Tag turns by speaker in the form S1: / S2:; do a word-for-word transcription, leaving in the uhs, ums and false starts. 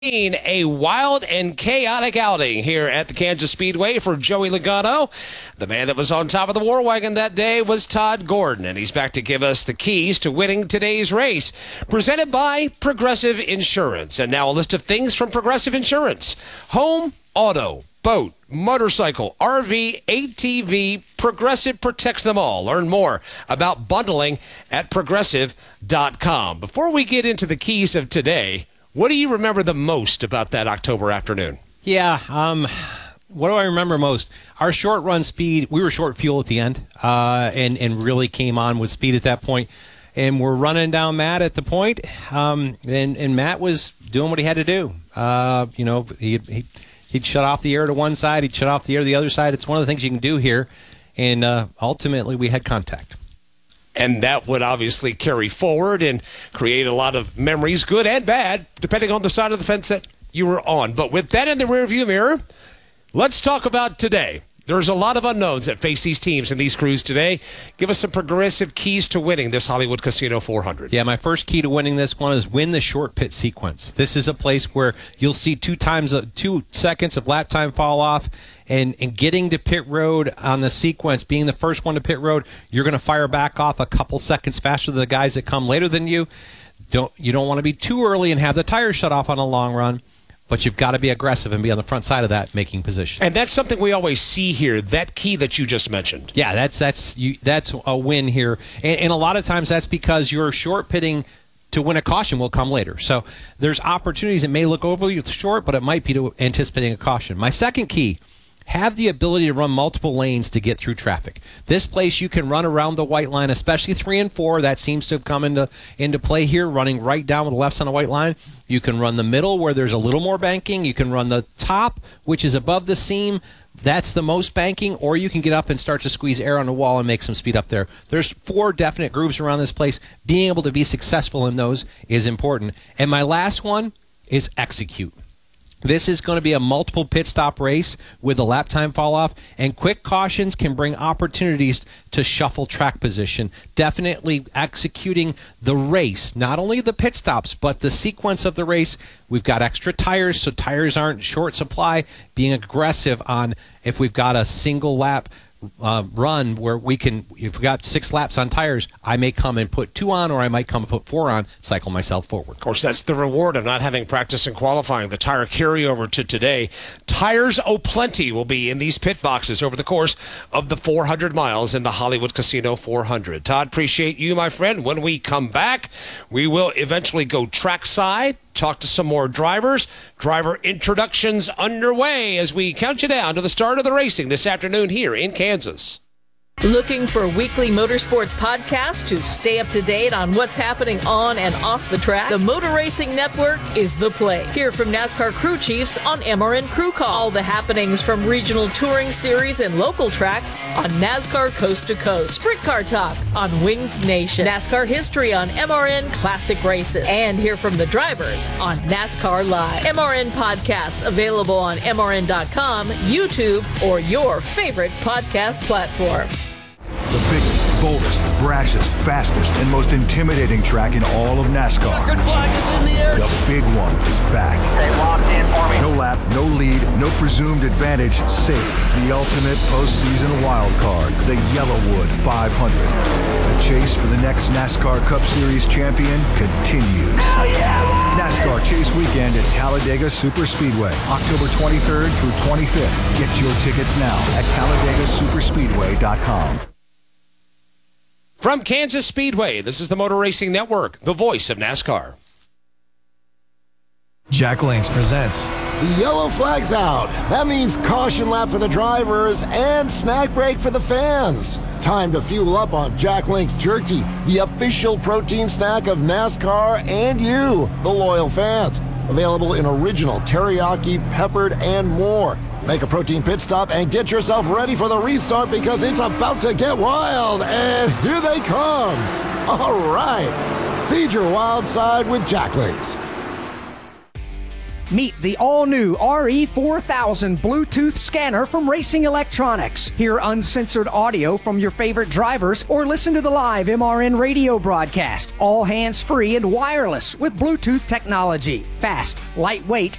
S1: A wild and chaotic outing here at the Kansas Speedway for Joey Logano. The man that was on top of the war wagon that day was Todd Gordon, and he's back to give us the keys to winning today's race. Presented by Progressive Insurance. And now a list of things from Progressive Insurance. Home, auto, boat, motorcycle, R V, A T V, Progressive protects them all. Learn more about bundling at progressive dot com. Before we get into the keys of today, what do you remember the most about that October afternoon?
S2: Yeah, um, what do I remember most? Our short run speed, we were short fuel at the end, uh, and, and really came on with speed at that point. And we're running down Matt at the point, um, and, and Matt was doing what he had to do. Uh, you know, he, he, he'd shut off the air to one side, he'd shut off the air to the other side. It's one of the things you can do here, and uh, ultimately we had contact.
S1: And that would obviously carry forward and create a lot of memories, good and bad, depending on the side of the fence that you were on. But with that in the rearview mirror, let's talk about today. There's a lot of unknowns that face these teams and these crews today. Give us some Progressive keys to winning this Hollywood Casino four hundred.
S2: Yeah, my first key to winning this one is win the short pit sequence. This is a place where you'll see two times, uh, two seconds of lap time fall off, and, and getting to pit road on the sequence, being the first one to pit road, you're going to fire back off a couple seconds faster than the guys that come later than you. Don't You don't want to be too early and have the tires shut off on a long run. But you've got to be aggressive and be on the front side of that, making position.
S1: And that's something we always see here, that key that you just mentioned.
S2: Yeah, that's that's you, that's a win here. And, and a lot of times that's because you're short pitting to win a caution will come later. So there's opportunities that may look overly short, but it might be to anticipating a caution. My second key, have the ability to run multiple lanes to get through traffic. This place you can run around the white line, especially three and four. That seems to have come into, into play here, running right down with the left on the white line. You can run the middle where there's a little more banking. You can run the top, which is above the seam. That's the most banking. Or you can get up and start to squeeze air on the wall and make some speed up there. There's four definite grooves around this place. Being able to be successful in those is important. And my last one is execute. This is going to be a multiple pit stop race with a lap time fall off, and quick cautions can bring opportunities to shuffle track position. Definitely executing the race, not only the pit stops, but the sequence of the race. We've got extra tires, so tires aren't short supply. Being aggressive on if we've got a single lap Uh, run where we can, if we got six laps on tires, I may come and put two on, or I might come and put four on, cycle myself forward.
S1: Of course, that's the reward of not having practice in qualifying. The tire carryover to today. Tires o'plenty will be in these pit boxes over the course of the four hundred miles in the Hollywood Casino four hundred. Todd, appreciate you, my friend. When we come back, we will eventually go trackside, talk to some more drivers. Driver introductions underway as we count you down to the start of the racing this afternoon here in Kansas.
S3: Looking for weekly motorsports podcasts to stay up to date on what's happening on and off the track? The Motor Racing Network is the place. Hear from NASCAR crew chiefs on M R N Crew Call. All the happenings from regional touring series and local tracks on NASCAR Coast to Coast. Sprint Car Talk on Winged Nation. NASCAR history on M R N Classic Races. And hear from the drivers on NASCAR Live. M R N podcasts available on M R N dot com, YouTube, or your favorite podcast platform.
S4: The biggest, boldest, brashest, fastest, and most intimidating track in all of NASCAR.
S5: Checkered flag is in the air.
S4: The big one is back.
S5: They locked in for me.
S4: No lap, no lead, no presumed advantage. Safe. The ultimate postseason wild card. The Yellowwood five hundred. The chase for the next NASCAR Cup Series champion continues.
S5: Oh, yeah.
S4: NASCAR Chase Weekend at Talladega Superspeedway, October twenty-third through twenty-fifth. Get your tickets now at talladega superspeedway dot com.
S1: From Kansas Speedway, this is the Motor Racing Network, the voice of NASCAR.
S6: Jack Links presents.
S7: The yellow flag's out. That means caution lap for the drivers and snack break for the fans. Time to fuel up on Jack Links Jerky, the official protein snack of NASCAR and you, the loyal fans. Available in original, teriyaki, peppered, and more. Make a protein pit stop and get yourself ready for the restart because it's about to get wild. And here they come. All right. Feed your wild side with Jack Links.
S6: Meet the all-new R E four thousand Bluetooth scanner from Racing Electronics. Hear uncensored audio from your favorite drivers or listen to the live M R N radio broadcast, all hands-free and wireless with Bluetooth technology. Fast, lightweight,